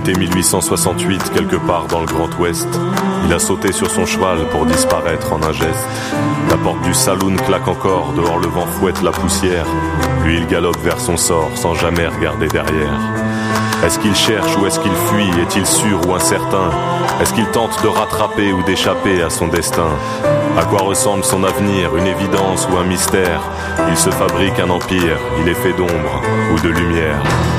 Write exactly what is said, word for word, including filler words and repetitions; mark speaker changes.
Speaker 1: L'été mille huit cent soixante-huit, quelque part dans le Grand Ouest, il a sauté sur son cheval pour disparaître en un geste. La porte du saloon claque encore, dehors le vent fouette la poussière. Lui il galope vers son sort sans jamais regarder derrière. Est-ce qu'il cherche ou est-ce qu'il fuit? Est-il sûr ou incertain? Est-ce qu'il tente de rattraper ou d'échapper à son destin? À quoi ressemble son avenir? Une évidence ou un mystère? Il se fabrique un empire, il est fait d'ombre ou de lumière.